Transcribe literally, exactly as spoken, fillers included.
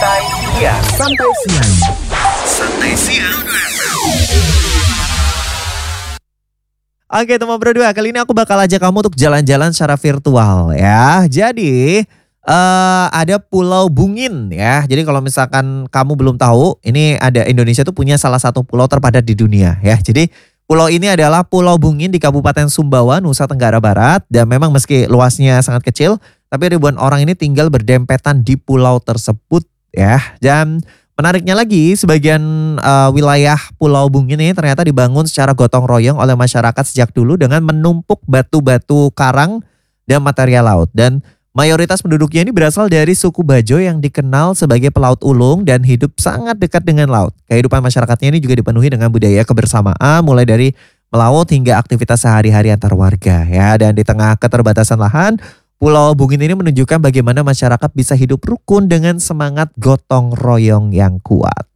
Santai Siang. Santai Siang. Santai Siang. Oke teman berdua, kali ini aku bakal ajak kamu untuk jalan-jalan secara virtual ya. Jadi uh, ada Pulau Bungin ya. Jadi kalau misalkan kamu belum tahu, ini ada Indonesia tuh punya salah satu pulau terpadat di dunia ya. Jadi pulau ini adalah Pulau Bungin di Kabupaten Sumbawa, Nusa Tenggara Barat. Dan memang meski luasnya sangat kecil, tapi ribuan orang ini tinggal berdempetan di pulau tersebut ya. Dan menariknya lagi, sebagian uh, wilayah Pulau Bungin ini ternyata dibangun secara gotong royong oleh masyarakat sejak dulu dengan menumpuk batu-batu karang dan material laut. Dan mayoritas penduduknya ini berasal dari suku Bajo yang dikenal sebagai pelaut ulung dan hidup sangat dekat dengan laut. Kehidupan masyarakatnya ini juga dipenuhi dengan budaya kebersamaan, mulai dari melaut hingga aktivitas sehari-hari antar warga ya. Dan di tengah keterbatasan lahan, Pulau Bungin ini menunjukkan bagaimana masyarakat bisa hidup rukun dengan semangat gotong royong yang kuat.